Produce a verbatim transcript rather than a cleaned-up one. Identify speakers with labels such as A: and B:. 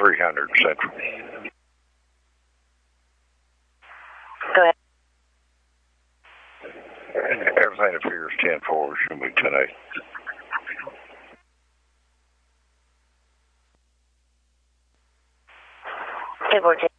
A: three hundred Central.
B: Go ahead.
A: Everything appears ten four, should be ten eight.
B: Table ten.